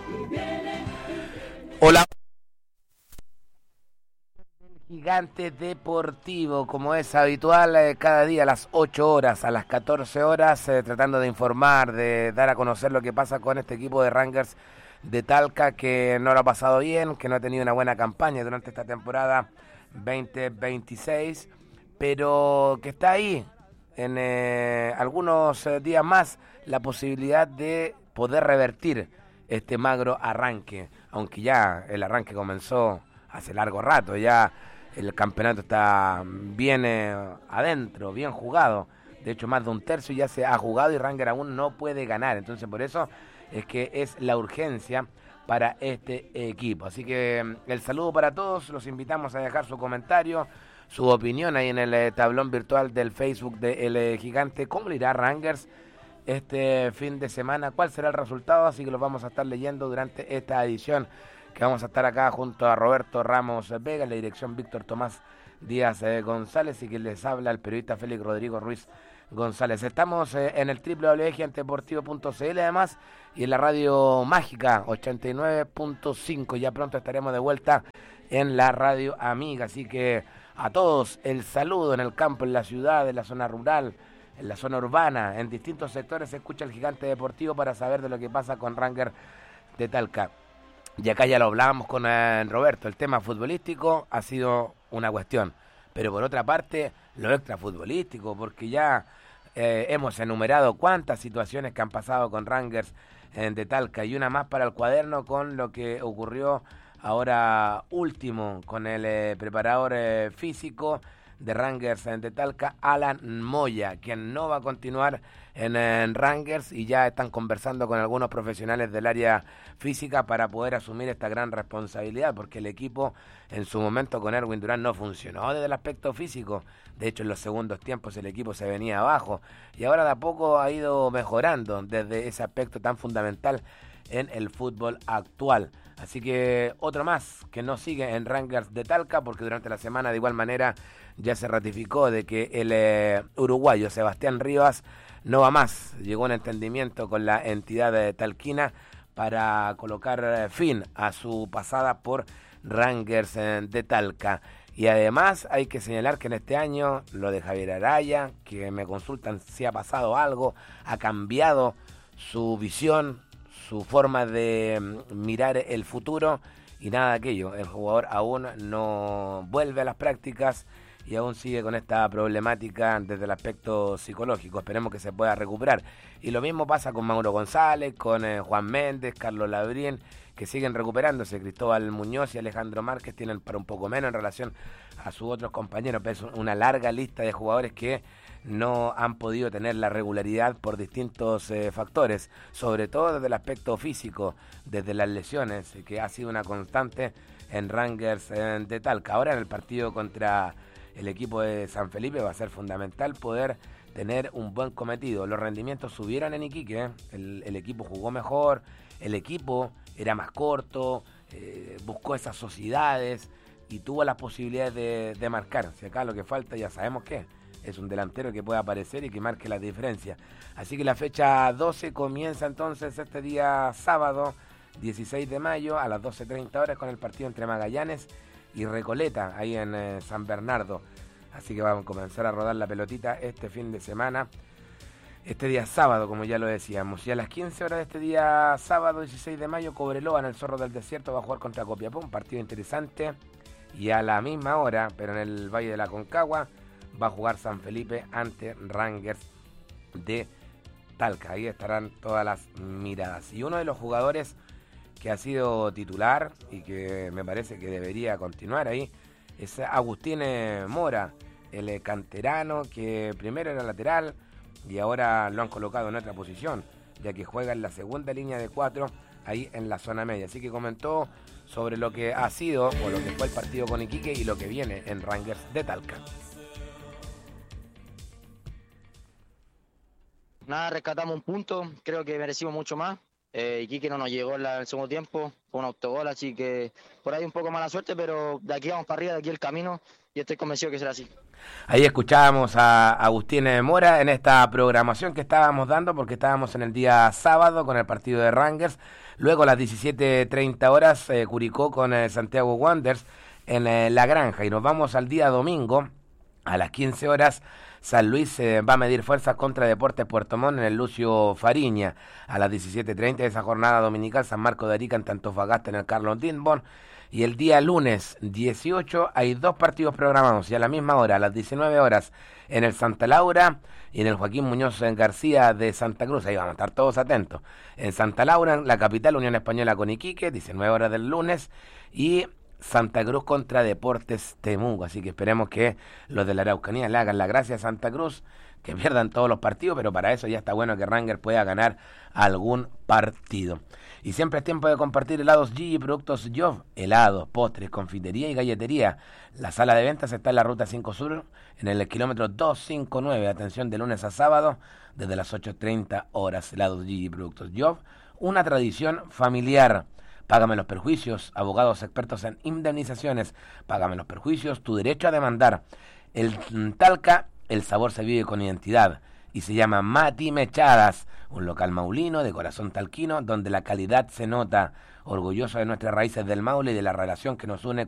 Hola. Gigante Deportivo, como es habitual, cada día a las 8 horas, a las 14 horas, tratando de informar, de dar a conocer lo que pasa con este equipo de Rangers de Talca, que no lo ha pasado bien, que no ha tenido una buena campaña durante esta temporada 2026, pero que está ahí en algunos días más la posibilidad de poder revertir este magro arranque, aunque ya el arranque comenzó hace largo rato, ya el campeonato está bien adentro, bien jugado. De hecho, más de un tercio ya se ha jugado y Ranger aún no puede ganar. Entonces, por eso es que es la urgencia para este equipo. Así que el saludo para todos. Los invitamos a dejar su comentario, su opinión ahí en el tablón virtual del Facebook de El Gigante. ¿Cómo le irá a Rangers este fin de semana? ¿Cuál será el resultado? Así que los vamos a estar leyendo durante esta edición, que vamos a estar acá junto a Roberto Ramos Vega, en la dirección Víctor Tomás Díaz González, y que les habla el periodista Félix Rodrigo Ruiz González. Estamos en el www.gigantedeportivo.cl además, y en la radio mágica 89.5. Ya pronto estaremos de vuelta en la radio amiga, así que a todos el saludo en el campo, en la ciudad, en la zona rural, en la zona urbana, en distintos sectores se escucha el Gigante Deportivo para saber de lo que pasa con Ranger de Talca. Y acá ya lo hablábamos con Roberto, el tema futbolístico ha sido una cuestión, pero por otra parte, lo extrafutbolístico, porque ya hemos enumerado cuántas situaciones que han pasado con Rangers de Talca, y una más para el cuaderno con lo que ocurrió ahora último con el preparador físico de Rangers de Talca, Alan Moya, quien no va a continuar en Rangers, y ya están conversando con algunos profesionales del área física para poder asumir esta gran responsabilidad, porque el equipo en su momento con Erwin Durán no funcionó desde el aspecto físico. De hecho, en los segundos tiempos el equipo se venía abajo, y ahora de a poco ha ido mejorando desde ese aspecto tan fundamental en el fútbol actual. Así que otro más que no sigue en Rangers de Talca, porque durante la semana de igual manera ya se ratificó de que el uruguayo Sebastián Rivas no va más. Llegó a un entendimiento con la entidad de talquina para colocar fin a su pasada por Rangers de Talca. Y además hay que señalar que en este año lo de Javier Araya, que me consultan si ha pasado algo, ha cambiado su visión, su forma de mirar el futuro, y nada de aquello. El jugador aún no vuelve a las prácticas y aún sigue con esta problemática desde el aspecto psicológico. Esperemos que se pueda recuperar. Y lo mismo pasa con Mauro González, con Juan Méndez, Carlos Labrín, que siguen recuperándose. Cristóbal Muñoz y Alejandro Márquez tienen para un poco menos en relación a sus otros compañeros, pero es una larga lista de jugadores que no han podido tener la regularidad por distintos factores, sobre todo desde el aspecto físico, desde las lesiones, que ha sido una constante en Rangers de Talca. Ahora en el partido contra el equipo de San Felipe va a ser fundamental poder tener un buen cometido. Los rendimientos subieron en Iquique, el equipo jugó mejor, el equipo era más corto, buscó esas sociedades y tuvo las posibilidades de marcar. Si acá lo que falta ya sabemos que es un delantero que pueda aparecer y que marque la diferencia. Así que la fecha 12 comienza entonces este día sábado 16 de mayo a las 12:30 horas con el partido entre Magallanes y Recoleta, ahí en San Bernardo. Así que vamos a comenzar a rodar la pelotita este fin de semana, este día sábado, como ya lo decíamos. Y a las 15 horas de este día sábado 16 de mayo, Cobreloa en el Zorro del Desierto va a jugar contra Copiapó, un partido interesante. Y a la misma hora, pero en el Valle de la Concagua, va a jugar San Felipe ante Rangers de Talca. Ahí estarán todas las miradas. Y uno de los jugadores que ha sido titular y que me parece que debería continuar ahí es Agustín Mora, el canterano que primero era lateral y ahora lo han colocado en otra posición, ya que juega en la segunda línea de 4 ahí en la zona media. Así que comentó sobre lo que ha sido o lo que fue el partido con Iquique y lo que viene en Rangers de Talca. Nada, rescatamos un punto, creo que merecimos mucho más. Iquique no nos llegó en el segundo tiempo, fue un autogol, así que por ahí un poco mala suerte, pero de aquí vamos para arriba, de aquí el camino, y estoy convencido que será así. Ahí escuchábamos a Agustín Mora en esta programación que estábamos dando, porque estábamos en el día sábado con el partido de Rangers. Luego a las 17:30 horas, Curicó con Santiago Wanderers en La Granja. Y nos vamos al día domingo a las 15 horas. San Luis va a medir fuerzas contra Deportes Puerto Montt en el Lucio Fariña. A las 17:30 esa jornada dominical, San Marcos de Arica en Antofagasta en el Carlos Dindborn. Y el día lunes 18 hay dos partidos programados y a la misma hora, a las 19 horas, en el Santa Laura y en el Joaquín Muñoz García de Santa Cruz. Ahí vamos a estar todos atentos. En Santa Laura, en la capital, Unión Española con Iquique, 19 horas del lunes. Y Santa Cruz contra Deportes Temuco. Así que esperemos que los de la Araucanía le hagan la gracia a Santa Cruz, que pierdan todos los partidos, pero para eso ya está bueno que Rangers pueda ganar algún partido. Y siempre es tiempo de compartir helados Gigi, productos Job, helados, postres, confitería y galletería. La sala de ventas está en la ruta 5 Sur, en el kilómetro 259. Atención de lunes a sábado, desde las 8:30 horas. Helados Gigi, productos Job, una tradición familiar. Págame los perjuicios, abogados expertos en indemnizaciones. Págame los perjuicios, tu derecho a demandar. El Talca, el sabor se vive con identidad. Y se llama Mati Mechadas, un local maulino de corazón talquino, donde la calidad se nota. Orgulloso de nuestras raíces del Maule y de la relación que nos une